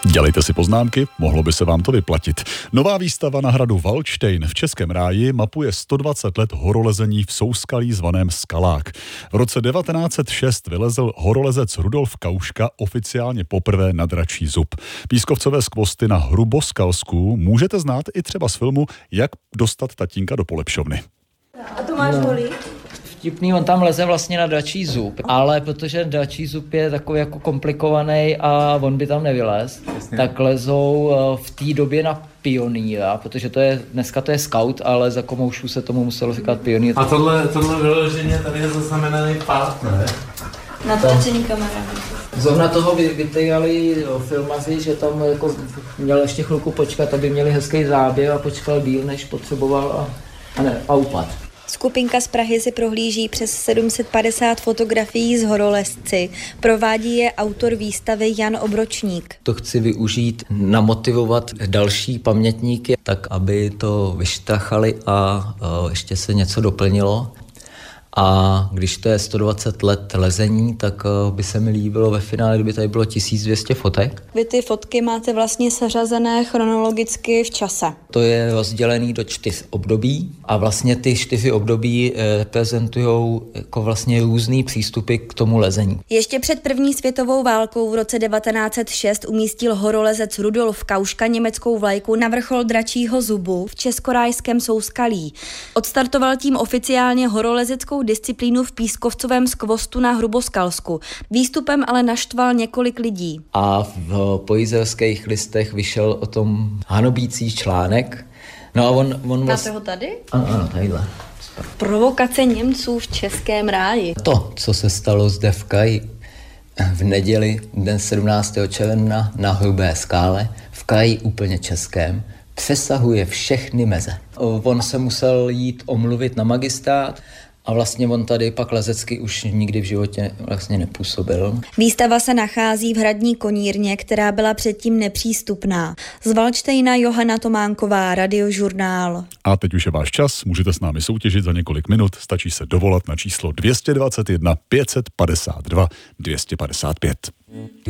Dělejte si poznámky, mohlo by se vám to vyplatit. Nová výstava na hradu Valdštejn v Českém Ráji mapuje 120 let horolezení v souskalí zvaném Skalák. V roce 1906 vylezl horolezec Rudolf Kauška oficiálně poprvé na Dračí zub. Pískovcové skvosty na Hruboskalsku můžete znát i třeba z filmu Jak dostat tatínka do polepšovny. A to máš holí? Vtipný, on tam leze vlastně na Dračí zub, ale protože Dračí zub je takový jako komplikovaný a on by tam nevylez, tak lezou v té době na Pionýra, protože dneska to je Scout, ale za komoušů se tomu muselo říkat Pionýr. A tohle vyloženě tady je zaznamenaný pád, ne? Natočení kamerami. Zrovna toho vytýrali filmaři, že tam jako měl ještě chvilku počkat, aby měli hezký záběr a počkal díl, než potřeboval a upad. Skupinka z Prahy si prohlíží přes 750 fotografií z horolezci. Provádí je autor výstavy Jan Obročník. To chci využít, namotivovat další pamětníky, tak aby to vyštrachali a ještě se něco doplnilo. A když to je 120 let lezení, tak by se mi líbilo ve finále, kdyby tady bylo 1200 fotek. Vy ty fotky máte vlastně seřazené chronologicky v čase. To je rozdělený do 4 období a vlastně ty 4 období reprezentují jako vlastně různý přístupy k tomu lezení. Ještě před první světovou válkou v roce 1906 umístil horolezec Rudolf Kauška německou vlajku na vrchol Dračího zubu v Českorájském Souskalí. Odstartoval tím oficiálně horolezeckou disciplínu v pískovcovém skvostu na Hruboskalsku. Výstupem ale naštval několik lidí. A v pojizerských listech vyšel o tom hanobící článek. No a on Máte ho tady? Ano, tadyhle. Provokace Němců v Českém Ráji. To, co se stalo zde v kraji v neděli, den 17. června na Hrubé skále, v kraji úplně českém, přesahuje všechny meze. On se musel jít omluvit na magistrát, a vlastně on tady pak lezecky už nikdy v životě vlastně nepůsobil. Výstava se nachází v hradní konírně, která byla předtím nepřístupná. Z Valdštejna Johana Tománková, Radiožurnál. A teď už je váš čas, můžete s námi soutěžit za několik minut, stačí se dovolat na číslo 221 552 255.